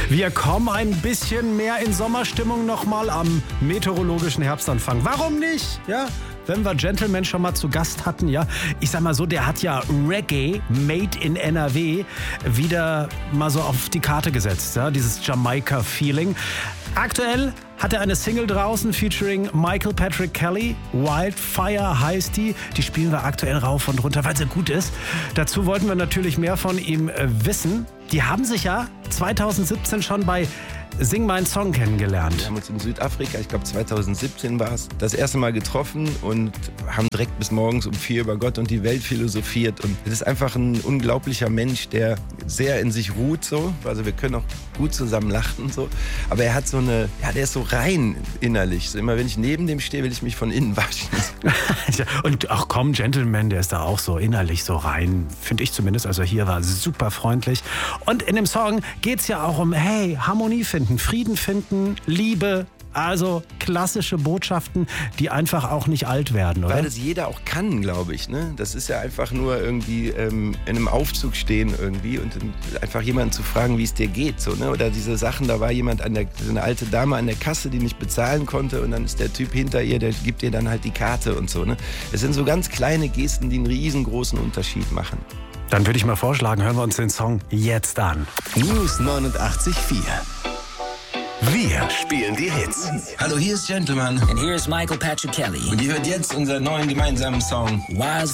Wir kommen ein bisschen mehr in Sommerstimmung nochmal am meteorologischen Herbstanfang. Warum nicht? Ja, wenn wir Gentleman schon mal zu Gast hatten, ja. Ich sag mal so, der hat ja Reggae Made in NRW wieder mal so auf die Karte gesetzt, ja. Dieses Jamaika-Feeling. Aktuell hat er eine Single draußen featuring Michael Patrick Kelly. Wildfire heißt die. Die spielen wir aktuell rauf und runter, weil sie gut ist. Dazu wollten wir natürlich mehr von ihm wissen. Die haben sich ja 2017 schon bei Sing Mein Song kennengelernt. Wir haben uns in Südafrika, ich glaube 2017 war es, das erste Mal getroffen und haben direkt bis morgens um 4 über Gott und die Welt philosophiert. Und es ist einfach ein unglaublicher Mensch, der sehr in sich ruht so. Also wir können auch gut zusammen lachen so. Aber er hat so eine, ja, der ist so rein innerlich. So immer wenn ich neben dem stehe, will ich mich von innen waschen. Und ach komm, Gentleman, der ist da auch so innerlich so rein, finde ich zumindest. Also hier war super freundlich. Und in dem Song geht es ja auch um, hey, Harmonie finden, Frieden finden, Liebe. Also klassische Botschaften, die einfach auch nicht alt werden, oder? Weil das jeder auch kann, glaube ich. Ne? Das ist ja einfach nur irgendwie in einem Aufzug stehen irgendwie und einfach jemanden zu fragen, wie es dir geht. So, ne? Oder diese Sachen, da war jemand so eine alte Dame an der Kasse, die nicht bezahlen konnte und dann ist der Typ hinter ihr, der gibt ihr dann halt die Karte und so. Ne? Es sind so ganz kleine Gesten, die einen riesengroßen Unterschied machen. Dann würde ich mal vorschlagen, hören wir uns den Song jetzt an. News 89.4. Wir spielen die Hits. Hallo, hier ist Gentleman. And here's Michael Patrick Kelly. Und ihr hört jetzt unseren neuen gemeinsamen Song Wildfire.